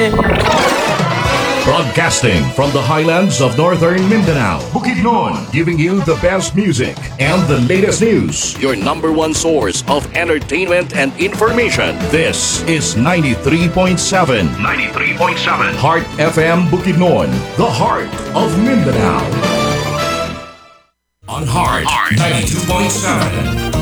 Broadcasting from the highlands of northern Mindanao, Bukidnon, giving you the best music and the latest news. Your number one source of entertainment and information. This is 93.7. 93.7. Heart FM Bukidnon, the heart of Mindanao. On Heart 92.7.